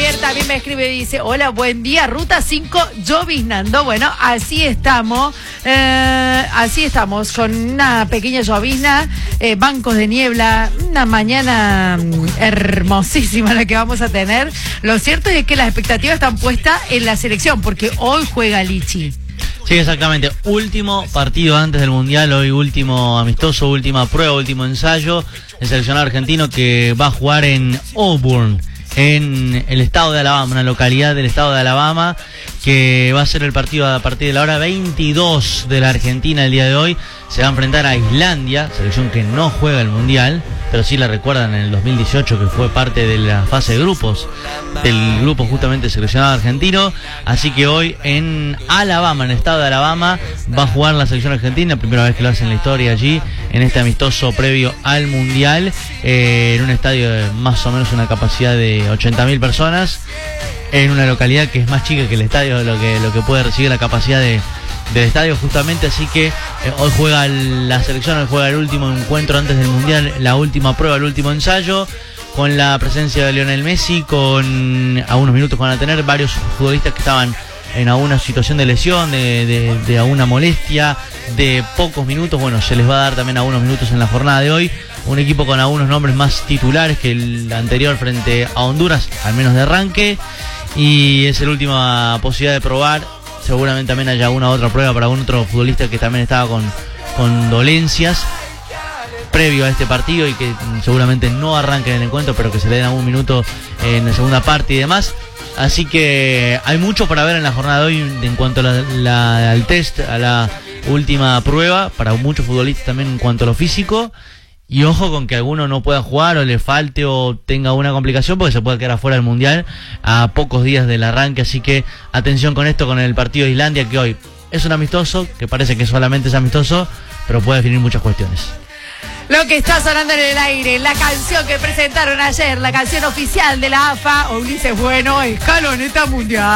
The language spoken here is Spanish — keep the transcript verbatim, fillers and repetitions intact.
Javier también me escribe y dice, hola, buen día, Ruta cinco, lloviznando. Bueno, así estamos, eh, así estamos, con una pequeña llovizna, eh, bancos de niebla, una mañana hermosísima la que vamos a tener. Lo cierto es que las expectativas están puestas en la selección, porque hoy juega Lichi. Sí, exactamente. Último partido antes del Mundial, hoy último amistoso, última prueba, último ensayo. El seleccionado argentino que va a jugar en Auburn, en el estado de Alabama, una localidad del estado de Alabama, que va a ser el partido a partir de la hora veintidós de la Argentina el día de hoy. Se va a enfrentar a Islandia, selección que no juega el Mundial, pero sí la recuerdan en el dos mil dieciocho, que fue parte de la fase de grupos, del grupo justamente seleccionado argentino. Así que hoy en Alabama, en el estado de Alabama, va a jugar la selección argentina, primera vez que lo hace en la historia allí, en este amistoso previo al Mundial, eh, en un estadio de más o menos una capacidad de ochenta mil personas, en una localidad que es más chica que el estadio, lo que, lo que puede recibir la capacidad de del estadio justamente. Así que eh, hoy juega la selección, hoy juega el último encuentro antes del Mundial, la última prueba, el último ensayo, con la presencia de Lionel Messi, con a unos minutos van a tener varios futbolistas que estaban en alguna situación de lesión, de, de, de alguna molestia, de pocos minutos. Bueno, se les va a dar también algunos minutos en la jornada de hoy. Un equipo con algunos nombres más titulares que el anterior frente a Honduras, al menos de arranque, y es la última posibilidad de probar. Seguramente también haya alguna otra prueba para algún otro futbolista que también estaba con, con dolencias previo a este partido y que seguramente no arranque en el encuentro, pero que se le den algún minuto en la segunda parte y demás. Así que hay mucho para ver en la jornada de hoy en cuanto a la, la, al test, a la última prueba, para muchos futbolistas también en cuanto a lo físico. Y ojo con que alguno no pueda jugar o le falte o tenga una complicación, porque se puede quedar afuera del Mundial a pocos días del arranque. Así que atención con esto, con el partido de Islandia, que hoy es un amistoso, que parece que solamente es amistoso, pero puede definir muchas cuestiones. Lo que está sonando en el aire, la canción que presentaron ayer, la canción oficial de la A F A, Ulises Bueno, Escaloneta Mundial.